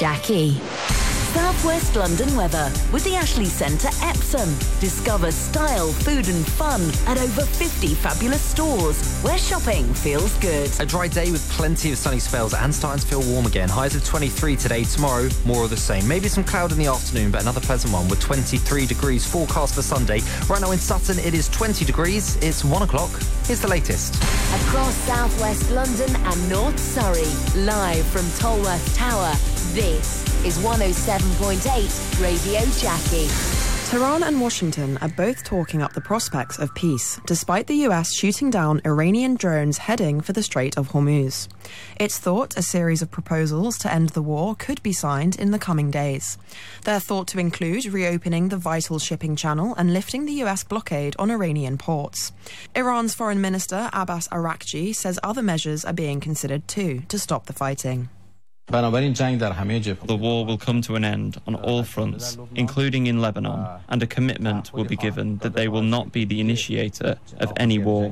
Jackie. Southwest London weather with the Ashley Centre Epsom. Discover style, food and fun at over 50 fabulous stores where shopping feels good. A dry day with plenty of sunny spells and starting to feel warm again. Highs of 23 today, tomorrow more of the same. Maybe some cloud in the afternoon, but another pleasant one with 23 degrees forecast for Sunday. Right now in Sutton it is 20 degrees. It's 1 o'clock. Here's the latest. Across southwest London and North Surrey, live from Tolworth Tower, this is 107.8 Radio Jackie. Tehran and Washington are both talking up the prospects of peace, despite the US shooting down Iranian drones heading for the Strait of Hormuz. It's thought a series of proposals to end the war could be signed in the coming days. They're thought to include reopening the vital shipping channel and lifting the US blockade on Iranian ports. Iran's Foreign Minister Abbas Araghchi says other measures are being considered too to stop the fighting. The war will come to an end on all fronts, including in Lebanon, and a commitment will be given that they will not be the initiator of any war.